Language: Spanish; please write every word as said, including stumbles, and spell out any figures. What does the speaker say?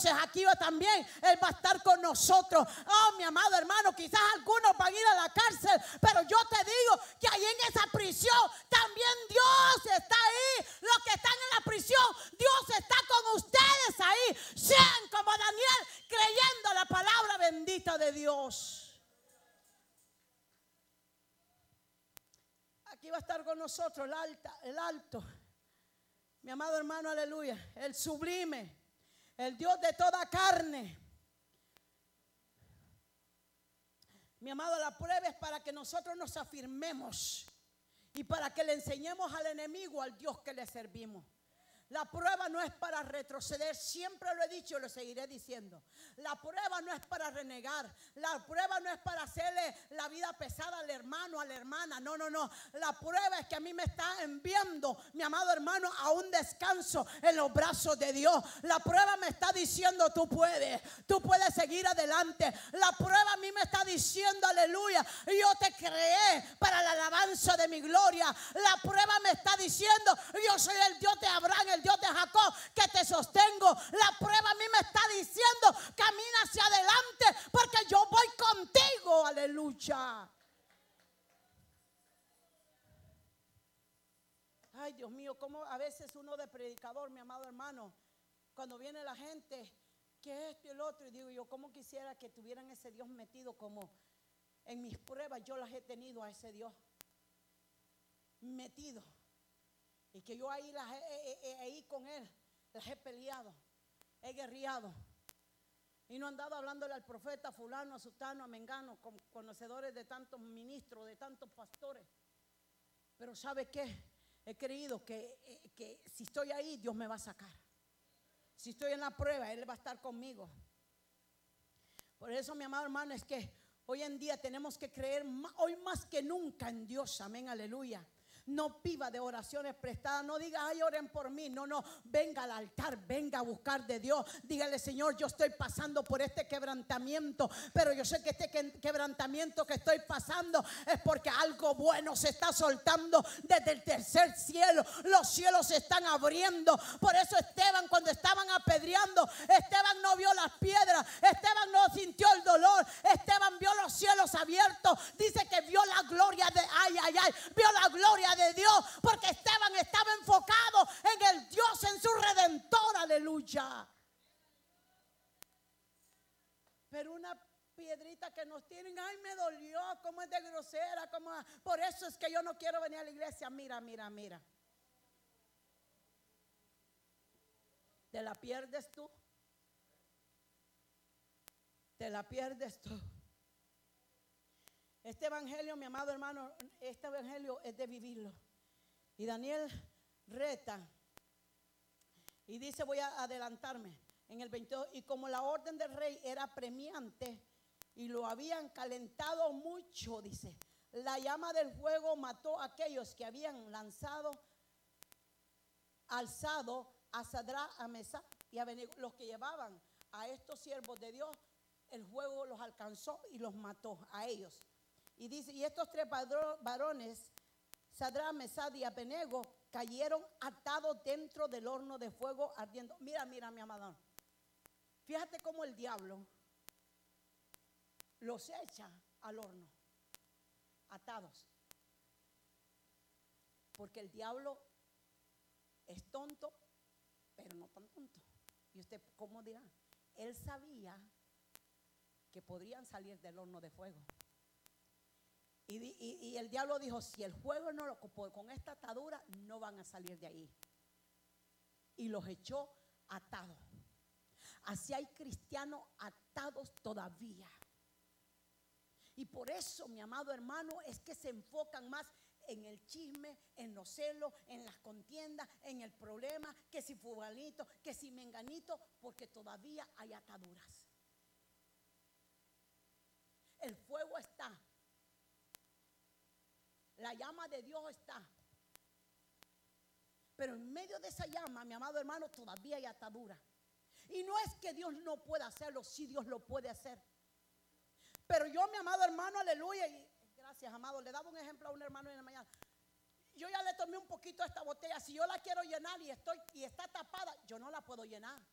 entonces aquí va también, Él va a estar con nosotros. Oh, mi amado hermano, quizás algunos van a ir a la cárcel, pero yo te digo que ahí en esa prisión también Dios está ahí. Los que están en la prisión, Dios está con ustedes ahí. Sean como Daniel, creyendo la palabra bendita de Dios. Aquí va a estar con nosotros el, alta, el alto, mi amado hermano, aleluya, el sublime, el Dios de toda carne. Mi amado, la prueba es para que nosotros nos afirmemos y para que le enseñemos al enemigo al Dios que le servimos. La prueba no es para retroceder, siempre lo he dicho y lo seguiré diciendo. La prueba no es para renegar, la prueba no es para hacerle la vida pesada al hermano, a la hermana. No, no, no. La prueba es que a mí me está enviando, mi amado hermano, a un descanso en los brazos de Dios. La prueba me está diciendo, tú puedes, tú puedes seguir adelante. La prueba a mí me está diciendo, aleluya, yo te creé para la alabanza de mi gloria. La prueba me está diciendo, yo soy el Dios de Abraham, el Dios de Jacob, que te sostengo. La prueba a mí me está diciendo, camina hacia adelante porque yo voy contigo, aleluya. Ay, Dios mío, como a veces uno de predicador, mi amado hermano, cuando viene la gente, que esto y el otro, y digo yo, cómo quisiera que tuvieran ese Dios metido como en mis pruebas yo las he tenido a ese Dios metido. Y que yo ahí, las he, he, he, ahí con Él las he peleado, he guerreado. Y no he andado hablándole al profeta fulano, a sutano, a mengano, con conocedores de tantos ministros, de tantos pastores. Pero ¿sabe qué? He creído que, que si estoy ahí, Dios me va a sacar. Si estoy en la prueba, Él va a estar conmigo. Por eso, mi amado hermano, es que hoy en día tenemos que creer más, hoy más que nunca en Dios. Amén, aleluya. No viva de oraciones prestadas. No diga, ay, oren por mí. No, no, venga al altar, venga a buscar de Dios. Dígale, Señor, yo estoy pasando por este quebrantamiento, pero yo sé que este quebrantamiento que estoy pasando es porque algo bueno se está soltando desde el tercer cielo. Los cielos se están abriendo. Por eso Esteban, cuando estaban apedreando, Esteban no vio las piedras, Esteban no sintió el dolor, Esteban vio los cielos abiertos. Dice que vio la gloria de, ay, ay, ay, vio la gloria de Dios, porque Esteban estaba enfocado en el Dios, en su Redentor, aleluya. Pero una piedrita que nos tienen, ay, me dolió, como es de grosera, como, por eso es que yo no quiero venir a la iglesia. Mira, mira, mira, te la pierdes tú, te la pierdes tú. Este evangelio, mi amado hermano, este evangelio es de vivirlo. Y Daniel reta y dice, voy a adelantarme en el veintidós, y como la orden del rey era premiante y lo habían calentado mucho, dice, la llama del fuego mató a aquellos que habían lanzado, alzado a Sadrach, a Mesach y a Abednego. Los que llevaban a estos siervos de Dios, el fuego los alcanzó y los mató a ellos. Y dice, y estos tres varones, Sadrach, Mesach y Abednego, cayeron atados dentro del horno de fuego ardiendo. Mira, mira, mi amado, fíjate cómo el diablo los echa al horno, atados. Porque el diablo es tonto, pero no tan tonto. Y usted, ¿cómo dirá? Él sabía que podrían salir del horno de fuego. Y, y, y el diablo dijo, si el fuego no lo con esta atadura, no van a salir de ahí. Y los echó atados. Así hay cristianos atados todavía. Y por eso, mi amado hermano, es que se enfocan más en el chisme, en los celos, en las contiendas, en el problema, que si fulanito, que si menganito, porque todavía hay ataduras. El fuego está. La llama de Dios está. Pero en medio de esa llama, mi amado hermano, todavía hay atadura. Y no es que Dios no pueda hacerlo, sí Dios lo puede hacer. Pero yo, mi amado hermano, aleluya, y gracias, amado, le daba un ejemplo a un hermano en la mañana. Yo ya le tomé un poquito a esta botella. Si yo la quiero llenar y estoy y está tapada, yo no la puedo llenar.